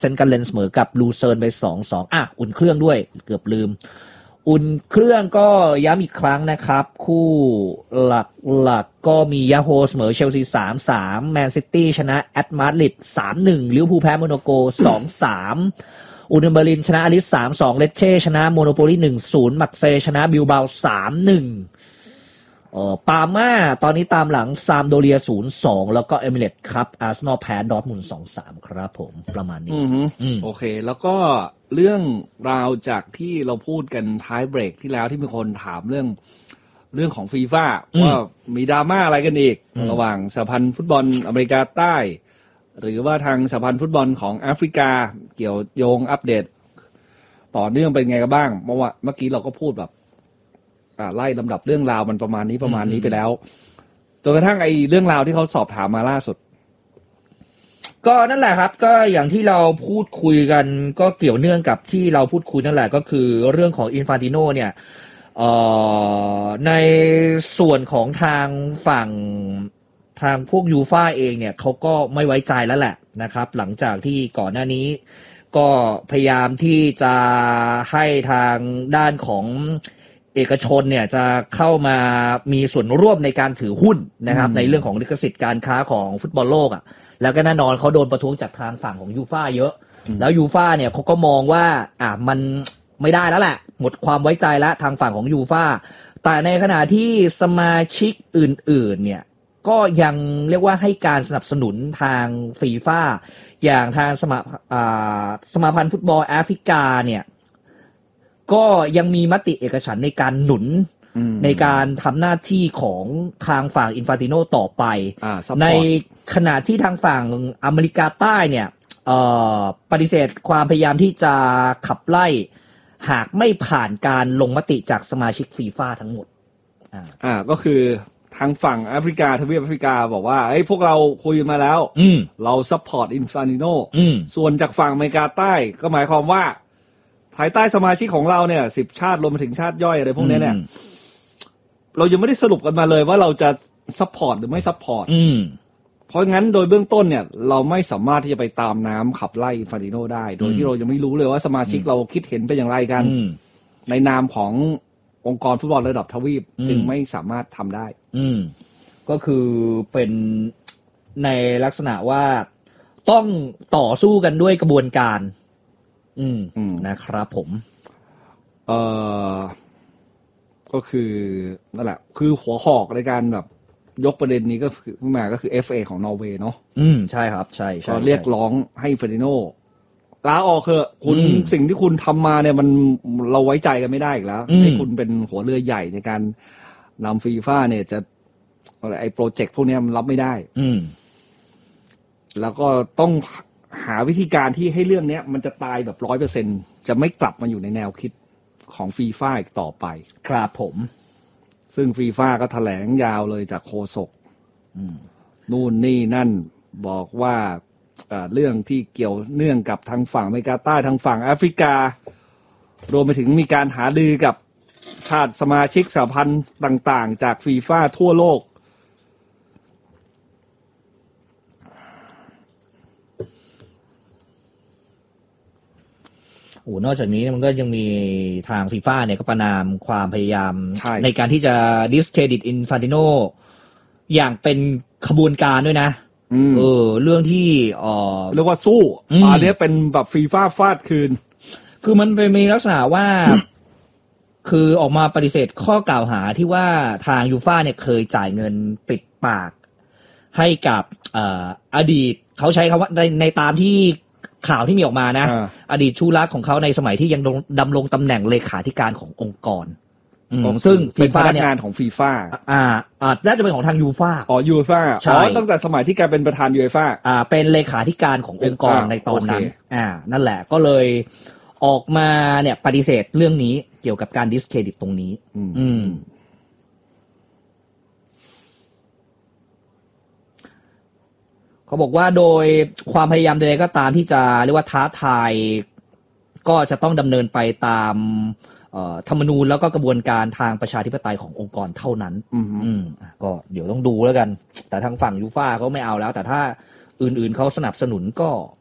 เซนต์กัลเลนเสมอกับลูเซิร์นไป 2-2 อุ่นเครื่องด้วยเกือบลืมอุ่นเครื่องก็ย้ำอีกครั้งนะครับคู่หลักก็มียาโฮเสมอเชลซี 3-3 แมนซิตี้ชนะแอตมาดริด 3-1 ลิเวอร์พูลแพ้โมนาโก 2-3 อูนิเบอร์ลินชนะอาริส 3-2 เลสเช่ชนะโมโนโปลี 1-0 มักเซชนะบิลบาโอ 3-1ปาม่าตอนนี้ตามหลังซามโดเรีย 0-2 แล้วก็เอมิเรตส์ครับอาร์เซนอลแพ้ดอร์ทมุนด์ 2-3 ครับผมประมาณนี้โอเคแล้วก็เรื่องราวจากที่เราพูดกันท้ายเบรกที่แล้วที่มีคนถามเรื่องของฟีฟ่าว่ามีดราม่าอะไรกันอีกระหว่างสหพันธ์ฟุตบอลอเมริกาใต้หรือว่าทางสหพันธ์ฟุตบอลของแอฟริกาเกี่ยวโยงอัปเดตต่อเนื่องเป็นไงกันบ้างเมื่อกี้เราก็พูดแบบไล่ลำดับเรื่องราวมันประมาณนี้ไปแล้วจนกระทั่งไอ้เรื่องราวที่เขาสอบถามมาล่าสุดก็นั่นแหละครับก็อย่างที่เราพูดคุยกันก็เกี่ยวเนื่องกับที่เราพูดคุยนั่นแหละก็คือเรื่องของอินฟานติโนเนี่ยในส่วนของทางฝั่งทางพวกยูฟ่าเองเนี่ยเขาก็ไม่ไว้ใจแล้วแหละนะครับหลังจากที่ก่อนหน้านี้ก็พยายามที่จะให้ทางด้านของเอกชนเนี่ยจะเข้ามามีส่วนร่วมในการถือหุ้นนะครับในเรื่องของลิขสิทธิ์การค้าของฟุตบอลโลกแล้วก็แน่นอนเขาโดนประท้วงจากทางฝั่งของยูฟ่าเยอะแล้วยูฟ่าเนี่ยเขาก็มองว่ามันไม่ได้แล้วแหละหมดความไว้ใจแล้วทางฝั่งของยูฟ่าแต่ในขณะที่สมาชิกอื่นๆเนี่ยก็ยังเรียกว่าให้การสนับสนุนทางฟีฟ่าอย่างทางสมาพันธ์ฟุตบอลแอฟริกาเนี่ยก็ยังมีมติเอกฉันท์ในการหนุนในการทำหน้าที่ของทางฝั่งอินฟานติโนต่อไปในขณะที่ทางฝั่งอเมริกาใต้เนี่ยปฏิเสธความพยายามที่จะขับไล่หากไม่ผ่านการลงมติจากสมาชิกฟีฟ่าทั้งหมดก็คือทางฝั่งแอฟริกาทวีปแอฟริกาบอกว่าเฮ้ยพวกเราคุยมาแล้วเราซัพพอร์ตอินฟานติโนส่วนจากฝั่งอเมริกาใต้ก็หมายความว่าภายใต้สมาชิกของเราเนี่ย10ชาติรวมไปถึงชาติย่อยอะไรพวกนี้เนี่ยเรายังไม่ได้สรุปกันมาเลยว่าเราจะซัพพอร์ตหรือไม่ซัพพอร์ตเพราะงั้นโดยเบื้องต้นเนี่ยเราไม่สามารถที่จะไปตามน้ำขับไล่อินฟานติโนได้โดยที่เรายังไม่รู้เลยว่าสมาชิกเราคิดเห็นเป็นอย่างไรกันในนามขององค์กรฟุตบอลระดับทวีปจึงไม่สามารถทำได้ก็คือเป็นในลักษณะว่าต้องต่อสู้กันด้วยกระบวนการนะครับผมก็คือนั่นแหละคือหัวหอกในการแบบยกประเด็นนี้ก็ขึ้นมาก็คือ FA ของนอร์เวย์เนาะใช่ครับใช่ก็เรียกร้องให้เฟอร์ดิโนลาออกเถอะคุณสิ่งที่คุณทำมาเนี่ยมันเราไว้ใจกันไม่ได้อีกแล้วให้คุณเป็นหัวเรือใหญ่ในการนำฟีฟ่าเนี่ยจะไอ้โปรเจกต์พวกนี้มันรับไม่ได้แล้วก็ต้องหาวิธีการที่ให้เรื่องนี้มันจะตายแบบ 100% จะไม่กลับมาอยู่ในแนวคิดของฟีฟ่าอีกต่อไปครับผมซึ่งฟีฟ่าก็แถลงยาวเลยจากโฆษกนู่นนี่นั่นบอกว่าเรื่องที่เกี่ยวเนื่องกับทางฝั่งอเมริกาใต้ทางฝั่งแอฟริการวมไปถึงมีการหารือกับชาติสมาชิกสหพันธ์ต่างๆจากฟีฟ่าทั่วโลกนอกจากนี้มันก็ยังมีทางฟีฟ่าเนี่ยก็ประณามความพยายามในการที่จะดิสเครดิตอินฟานติโนอย่างเป็นขบวนการด้วยนะเรื่องที่เรียกว่าสู้อันนี้เป็นแบบฟีฟ่าฟาดคืนคือมันเป็นมีลักษณะว่า คือออกมาปฏิเสธข้อกล่าวหาที่ว่าทางยูฟ่าเนี่ยเคยจ่ายเงินปิดปากให้กับอดีตเขาใช้คำว่าในตามที่ข่าวที่มีออกมานะอดีตชู้รักของเขาในสมัยที่ยังดำรงตำแหน่งเลขาธิการขององค์กรซึ่งฟีฟ่าเนี่ยงานของฟีฟ่าน่าจะเป็นของทางยูฟ่ายูฟ่าตั้งแต่สมัยที่แกเป็นประธานยูฟ่าเป็นเลขาธิการขององค์กรในตอนนั้นนั่นแหละก็เลยออกมาเนี่ยปฏิเสธเรื่องนี้เกี่ยวกับการดิสเครดิตตรงนี้เขาบอกว่าโดยความพยายามใดๆก็ตามที่จะเรียกว่าท้าทายก็จะต้องดำเนินไปตามธรรมนูญแล้วก็กระบวนการทางประชาธิปไตยขององค์กรเท่านั้นก็เดี๋ยวต้องดูแล้วกันแต่ทางฝั่งยูฟ่าเขาไม่เอาแล้วแต่ถ้าอื่นๆเขาสนับสนุนก็